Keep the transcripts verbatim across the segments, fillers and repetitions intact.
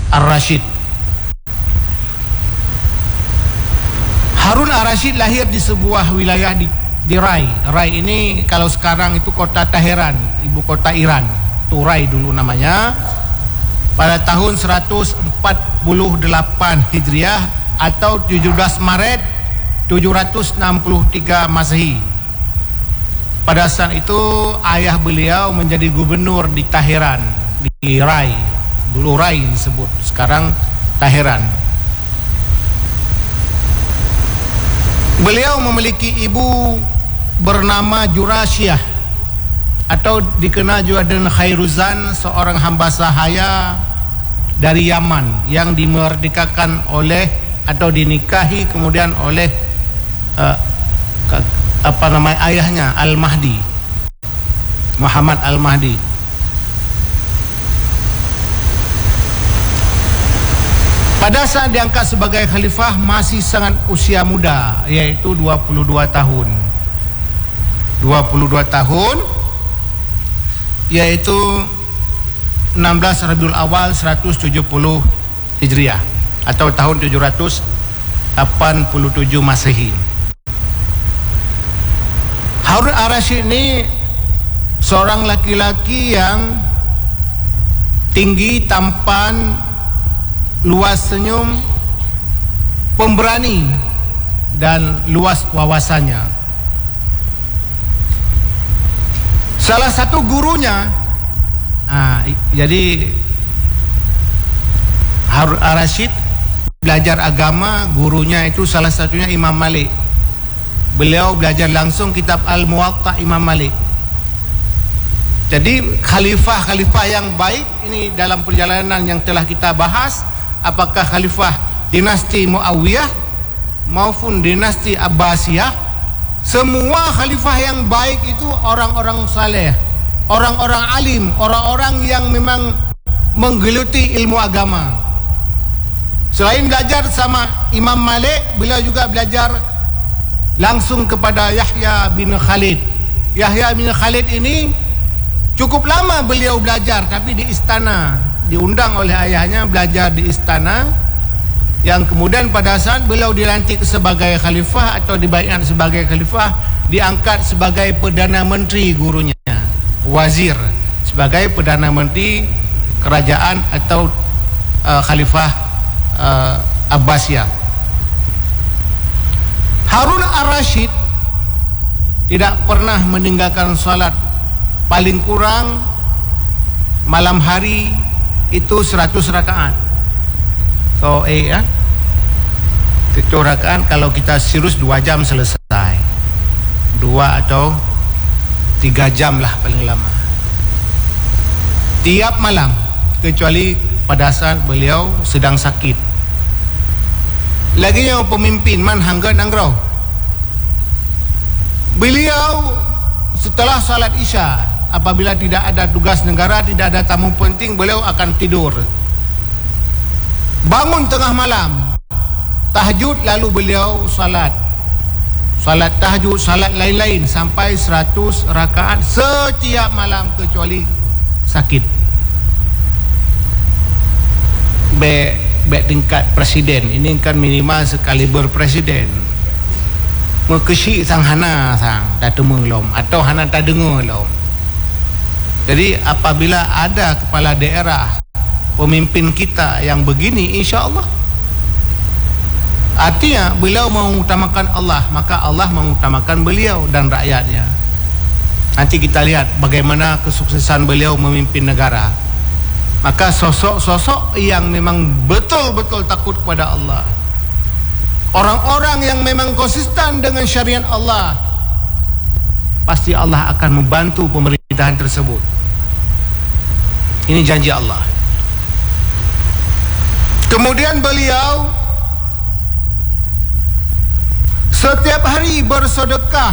Ar-Rasyid. Harun Ar-Rasyid lahir di sebuah wilayah di, di Rai. Rai ini kalau sekarang itu kota Teheran, ibu kota Iran. Itu Rai dulu namanya. Pada tahun seratus empat puluh delapan Hijriah atau tujuh belas Maret tujuh ratus enam puluh tiga Masehi. Pada saat itu ayah beliau menjadi gubernur di Teheran, di Rai. Dulu Rai disebut, sekarang Teheran. Beliau memiliki ibu bernama Jurasyah atau dikenal juga dengan Khairuzan, seorang hamba sahaya dari Yaman yang dimerdekakan oleh atau dinikahi kemudian oleh uh, apa namanya ayahnya Al-Mahdi, Muhammad Al-Mahdi. Pada saat diangkat sebagai khalifah masih sangat usia muda, yaitu dua puluh dua tahun. dua puluh dua tahun, yaitu enam belas Rabiul Awal seratus tujuh puluh Hijriah atau tahun tujuh ratus delapan puluh tujuh Masehi. Harun Ar-Rasyid ini seorang laki-laki yang tinggi, tampan, luas senyum, pemberani, dan luas wawasannya. Salah satu gurunya, ah, jadi Harun Ar-Rasyid belajar agama, gurunya itu salah satunya Imam Malik. Beliau belajar langsung kitab Al-Muwatta Imam Malik. Jadi khalifah-khalifah yang baik ini dalam perjalanan yang telah kita bahas, apakah khalifah dinasti Muawiyah maupun dinasti Abbasiyah, semua khalifah yang baik itu orang-orang saleh, orang-orang alim, orang-orang yang memang menggeluti ilmu agama. Selain belajar sama Imam Malik, beliau juga belajar langsung kepada Yahya bin Khalid. Yahya bin Khalid ini cukup lama beliau belajar, tapi di istana, diundang oleh ayahnya belajar di istana, yang kemudian pada saat beliau dilantik sebagai khalifah atau dibaiat sebagai khalifah, diangkat sebagai Perdana Menteri gurunya, wazir, sebagai Perdana Menteri kerajaan atau uh, khalifah uh, Abbasiyah. Harun Ar-Rasyid tidak pernah meninggalkan salat, paling kurang malam hari itu seratus rakaat. So eh ya, itu rakaat kalau kita serius dua jam selesai, dua atau tiga jam lah paling lama. Tiap malam, kecuali pada saat beliau sedang sakit. Lagi yang pemimpin man hangga nangrau. Beliau setelah salat Isya, apabila tidak ada tugas negara, tidak ada tamu penting, beliau akan tidur. Bangun tengah malam, tahajud, lalu beliau salat. Salat tahajud, salat lain-lain sampai seratus rakaat setiap malam kecuali sakit. Be, be tingkat presiden, ini kan minimal sekali berpresiden. Mekesi sang hana sang tak temung lom atau hana tak dengar lom. Jadi apabila ada kepala daerah, pemimpin kita yang begini, insya Allah, artinya beliau mengutamakan Allah, maka Allah mengutamakan beliau dan rakyatnya. Nanti kita lihat bagaimana kesuksesan beliau memimpin negara. Maka sosok-sosok yang memang betul-betul takut kepada Allah, orang-orang yang memang konsisten dengan syariat Allah, pasti Allah akan membantu pemerintahan tersebut. Ini janji Allah. Kemudian beliau setiap hari bersedekah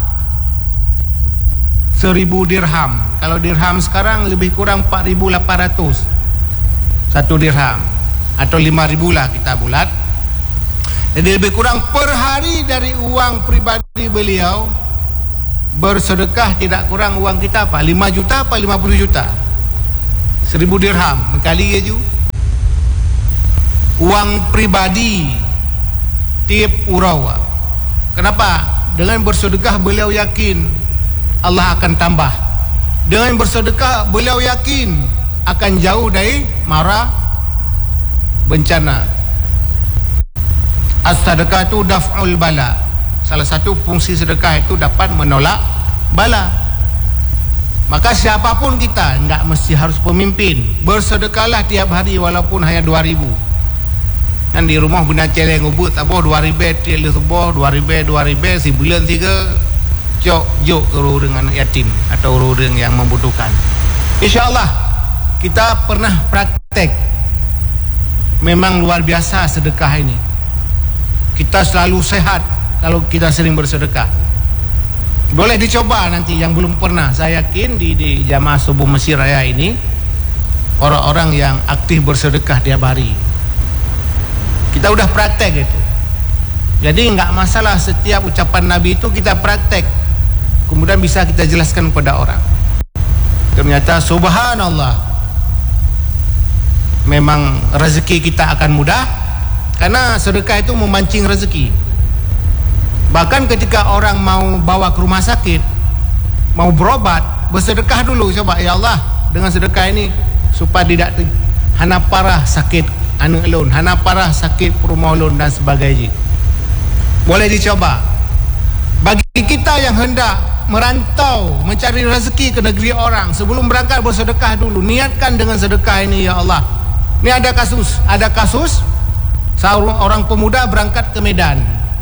seribu dirham. Kalau dirham sekarang lebih kurang empat ribu lapan ratus satu dirham, atau lima ribu lah kita bulat. Jadi lebih kurang per hari dari uang pribadi beliau bersedekah, tidak kurang uang kita apa, lima juta apa lima puluh juta, seribu dirham kali aja wang pribadi tiap urau. Kenapa? Dengan bersedekah beliau yakin Allah akan tambah. Dengan bersedekah beliau yakin akan jauh dari mara bencana. As-sadaqah itu daf'ul bala. Salah satu fungsi sedekah itu dapat menolak bala. Maka siapapun kita, enggak mesti harus pemimpin, bersedekahlah tiap hari walaupun hanya dua ribu. Kan di rumah benda celeng ubut apa dua ribu tiap sebuah dua ribu dua ribu sebulan tiga cok jok urus dengan yatim atau urus yang membutuhkan. InsyaAllah kita pernah praktek. Memang luar biasa sedekah ini. Kita selalu sehat kalau kita sering bersedekah. Boleh dicoba nanti yang belum pernah. Saya yakin di, di jamaah subuh Mesir Raya ini orang-orang yang aktif bersedekah tiap hari. Kita udah praktek itu. Jadi enggak masalah setiap ucapan Nabi itu kita praktek. Kemudian bisa kita jelaskan kepada orang. Ternyata subhanallah, memang rezeki kita akan mudah karena sedekah itu memancing rezeki. Bahkan ketika orang mau bawa ke rumah sakit, mau berobat, bersedekah dulu. Coba, ya Allah, dengan sedekah ini supaya tidak hana parah sakit anu alun, hana parah sakit perumah alun dan sebagainya. Boleh dicoba. Bagi kita yang hendak merantau mencari rezeki ke negeri orang, sebelum berangkat bersedekah dulu. Niatkan dengan sedekah ini, ya Allah. Ini ada kasus, ada kasus seorang orang pemuda berangkat ke Medan.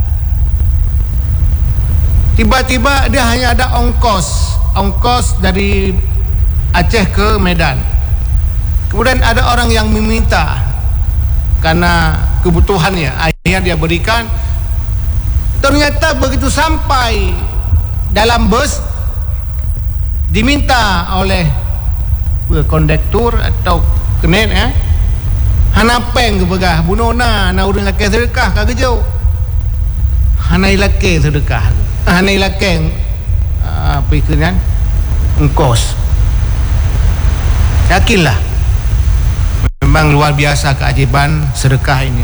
Tiba-tiba dia hanya ada ongkos, ongkos dari Aceh ke Medan. Kemudian ada orang yang meminta karena kebutuhannya, akhirnya dia berikan. Ternyata begitu sampai dalam bus, diminta oleh kondektur atau kenet eh, hanapeng ke begah bunona na urang laki sedekah kagak jauh. Hanai laki sedekah. Hanai laki apa itu kan? Ongkos. Yakinlah. Memang luar biasa keajaiban sedekah ini.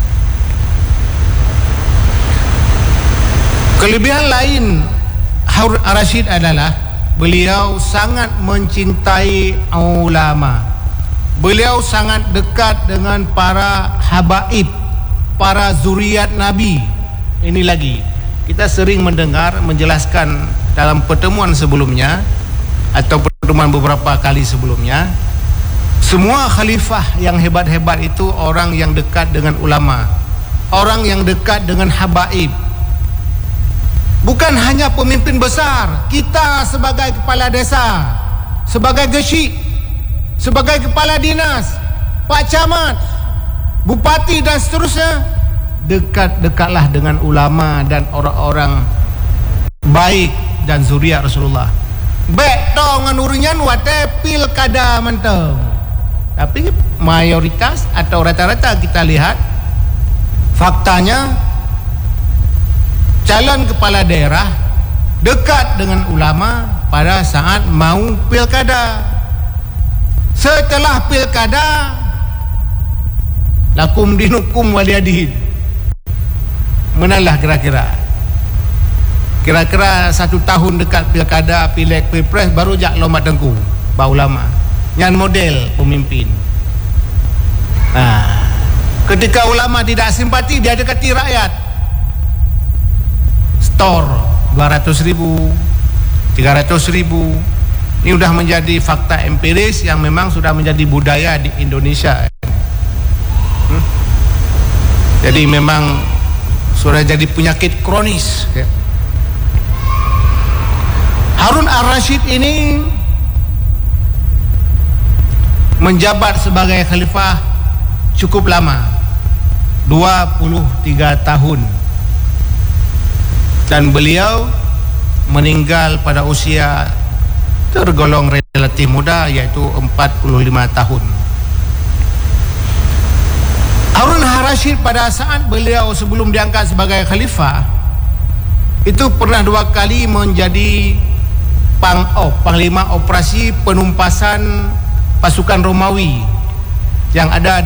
Kelebihan lain Harun Ar-Rasyid adalah beliau sangat mencintai ulama. Beliau sangat dekat dengan para habaib, para zuriat Nabi. Ini lagi, kita sering mendengar menjelaskan dalam pertemuan sebelumnya atau pertemuan beberapa kali sebelumnya, semua khalifah yang hebat-hebat itu orang yang dekat dengan ulama, orang yang dekat dengan habaib. Bukan hanya pemimpin besar, kita sebagai kepala desa, sebagai gesyik, sebagai kepala dinas, pak camat, bupati dan seterusnya, dekat-dekatlah dengan ulama dan orang-orang baik dan zuriat Rasulullah. Baik tongan uringan wate pilkada menteng. Tapi mayoritas atau rata-rata kita lihat faktanya calon kepala daerah dekat dengan ulama pada saat mau pilkada. Setelah pilkada, lakum dinukum waliyadin. Menalah kira-kira. Kira-kira satu tahun dekat pilkada, pileg, pilpres, baru jak lomba tengku bau ulama. Yang model pemimpin. Nah, ketika ulama tidak simpati, dia dekati rakyat. Store dua ratus ribu, tiga ratus ribu. Ini sudah menjadi fakta empiris yang memang sudah menjadi budaya di Indonesia. hmm? Jadi memang sudah jadi penyakit kronis ya. Harun Ar-Rasyid ini menjabat sebagai khalifah cukup lama, dua puluh tiga tahun. Dan beliau meninggal pada usia tergolong relatif muda, yaitu empat puluh lima tahun. Harun Ar-Rasyid pada saat beliau sebelum diangkat sebagai khalifah itu pernah dua kali menjadi pang, oh, panglima operasi penumpasan pasukan Romawi yang ada